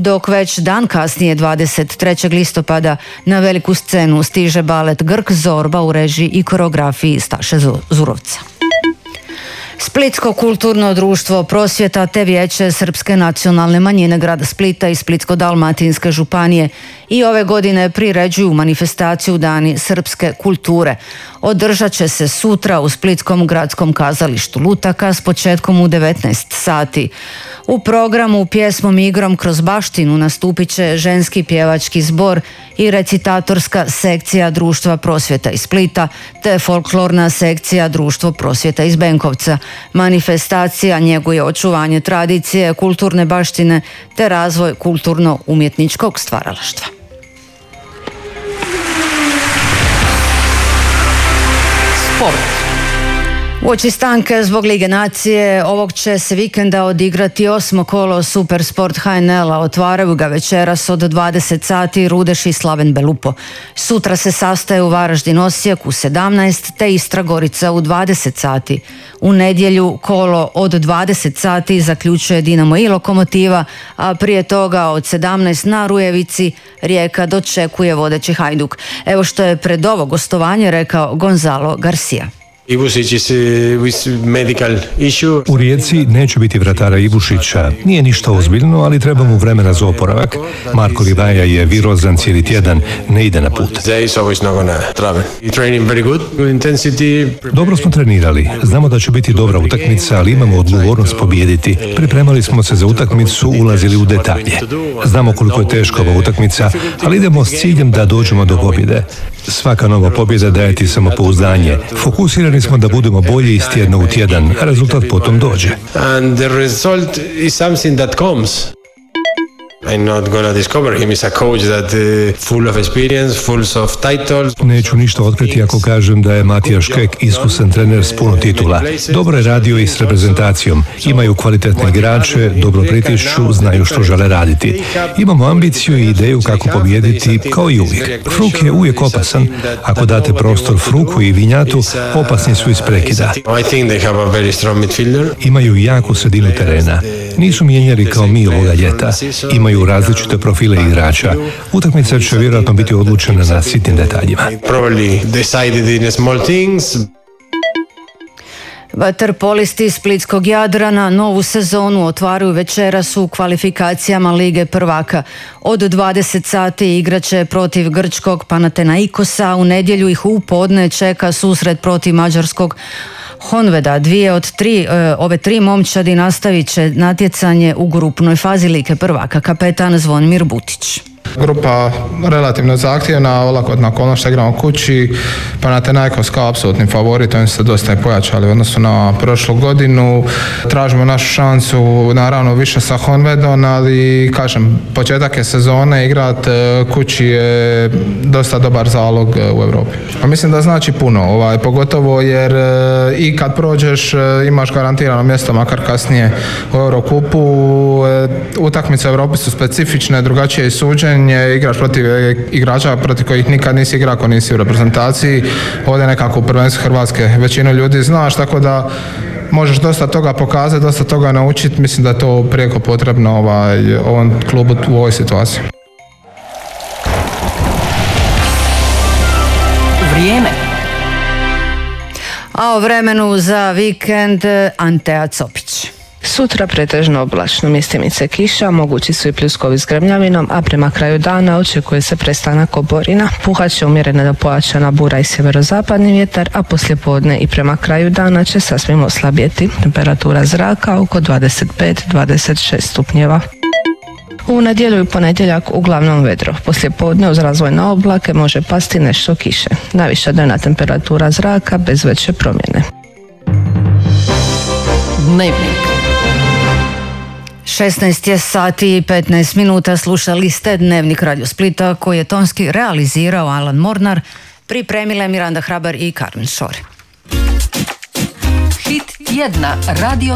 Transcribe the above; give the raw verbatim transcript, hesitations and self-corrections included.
dok već dan kasnije dvadeset trećeg listopada na veliku scenu stiže balet Grk Zorba u režiji i koreografiji Staše Zurovca. Splitsko kulturno društvo Prosvjeta te Vijeće Srpske nacionalne manjine grada Splita i Splitsko-dalmatinske županije i ove godine priređuju manifestaciju Dani srpske kulture. Održat će se sutra u Splitskom gradskom kazalištu Lutaka s početkom u devetnaest sati. U programu pjesmom i igrom kroz baštinu nastupit će ženski pjevački zbor i recitatorska sekcija Društva Prosvjeta iz Splita te folklorna sekcija Društvo Prosvjeta iz Benkovca. Manifestacija njeguje očuvanje tradicije, kulturne baštine te razvoj kulturno-umjetničkog stvaralaštva. Sport. Uoči stanke zbog Lige nacije ovog će se vikenda odigrati osmo kolo Supersport H N L-a. Otvaraju ga večeras od dvadeset sati Rudeš i Slaven Belupo. Sutra se sastaje u Varaždin Osijek u sedamnaest te Istra Gorica u dvadeset sati. U nedjelju kolo od dvadeset sati zaključuje Dinamo i Lokomotiva, a prije toga od sedamnaest na Rujevici Rijeka dočekuje vodeći Hajduk. Evo što je pred ovo gostovanje rekao Gonzalo Garcia. U Rijeci neće biti vratara Ivušića. Nije ništa ozbiljno, ali treba mu vremena za oporavak. Marko Livaja je virozan cijeli tjedan, ne ide na put. Dobro smo trenirali. Znamo da će biti dobra utakmica, ali imamo odgovornost pobijediti. Pripremali smo se za utakmicu, ulazili u detalje. Znamo koliko je teška ova utakmica, ali idemo s ciljem da dođemo do pobjede. Svaka nova pobjeda daje ti samopouzdanje. Fokusirani smo da budemo bolji iz tjedna u tjedan, a rezultat potom dođe. And the result is something that comes. I'm not gonna discover him is a coach that uh, full of experience, full of titles. Neću ništa otkriti ako kažem da je Matija Škek iskusan trener s puno titula. Dobro je radio i s reprezentacijom. Imaju kvalitetne igrače, dobro pritišću, znaju što žele raditi. Imamo ambiciju i ideju kako pobijediti, kao i uvijek. Fruk je uvijek opasan. Ako date prostor Fruku i Vinjatu, opasni su iz prekida. I think they have a very strong midfielder. Imaju jaku sredinu terena. Nisu mijenjali kao mi ovoga ljeta. Imaju različite profile igrača. Utakmica će vjerojatno biti odlučena na sitnim detaljima. Vaterpolisti Splitskog Jadrana novu sezonu otvaraju večeras u kvalifikacijama Lige prvaka. Od dvadeset sati igraće protiv grčkog Panathinaikosa, u nedjelju ih u podne čeka susret protiv mađarskog Honveda. Dvije od tri, ove tri momčadi nastavit će natjecanje u grupnoj fazi Lige prvaka. Kapetan Zvonimir Butić. Grupa relativno zahtjevna, olakotna okolnost što igramo kući, Panathinaikos kao apsolutni favorit, oni su se dosta pojačali u odnosu na prošlu godinu. Tražimo našu šansu, naravno više sa Honvedom, ali kažem, početak je sezone, igrat kući je dosta dobar zalog u Europi. A mislim da znači puno, ovaj, pogotovo jer i kad prođeš imaš garantirano mjesto, makar kasnije u Eurokupu. Utakmice u Europi su specifične, drugačije i suđenje. Igraš protiv igrača protiv kojih nikad nisi igrao ako nisi u reprezentaciji. Ovdje nekako u prvenstvu Hrvatske većinu ljudi znaš, tako da možeš dosta toga pokazati, dosta toga naučiti. Mislim da je to prijeko potrebno ovaj, ovom klubu u ovoj situaciji. Vrijeme. A o vremenu za vikend Antea Copić. Sutra pretežno oblačno, mjestimice kiša, mogući su i pljuskovi s grmljavinom, a prema kraju dana očekuje se prestanak oborina. Puhat će umjerena do pojačana bura i sjeverozapadni vjetar, a poslijepodne i prema kraju dana će sasvim oslabjeti. Temperatura zraka oko dvadeset pet do dvadeset šest stupnjeva. U nedjelju i ponedjeljak uglavnom vedro. Poslijepodne uz razvojne oblake može pasti nešto kiše. Najviša dnevna temperatura zraka bez veće promjene. Dnevnik. šesnaest je sati i petnaest minuta, slušali ste Dnevnik Radio Splita koji je tonski realizirao Alan Mornar, pripremile Miranda Hrabar i Carmen Šore. Hit tjedna Radio